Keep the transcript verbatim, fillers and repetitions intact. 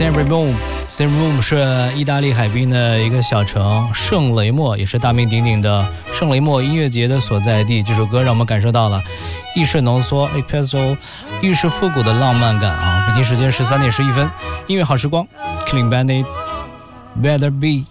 San Remo。San Remo 是意大利海滨的一个小城，圣雷莫也是大名鼎鼎的圣雷莫音乐节的所在地。这首歌让我们感受到了意式浓缩 e p e z o 意式复古的浪漫感啊！北京时间十三点十一分，音乐好时光 Killing Bandit Better Be。